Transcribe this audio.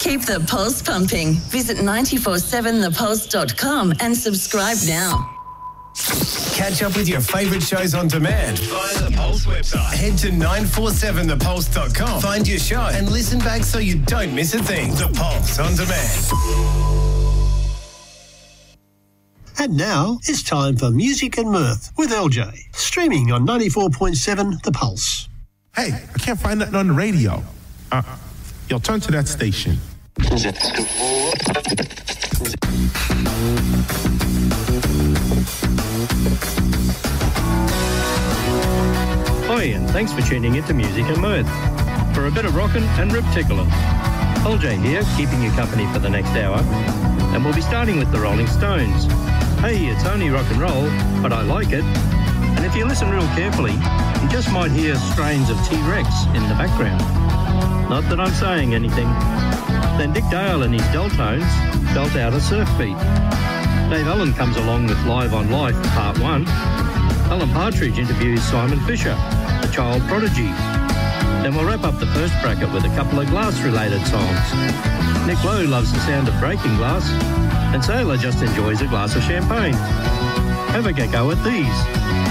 Keep the pulse pumping. Visit 947thepulse.com and subscribe now. Catch up with your favourite shows on demand via the Pulse website. Head to 947thepulse.com. Find your show and listen back so you don't miss a thing. The Pulse on demand. And now it's time for Music and Mirth with LJ. Streaming on 94.7 The Pulse. Hey, I can't find nothing on the radio. Yo, turn to that station. Hi, and thanks for tuning into Music and Mirth for a bit of rockin' and rib tickling. LJ here, keeping you company for the next hour, and we'll be starting with the Rolling Stones. Hey, it's only rock and roll, but I like it. And if you listen real carefully, you just might hear strains of T-Rex in the background. Not that I'm saying anything. Then Dick Dale and his Deltones belt out a surf beat. Dave Allen comes along with Live on Life Part 1. Alan Partridge interviews Simon Fisher, the child prodigy. Then we'll wrap up the first bracket with a couple of glass-related songs. Nick Lowe loves the sound of breaking glass, and Sailor just enjoys a glass of champagne. Have a go at these.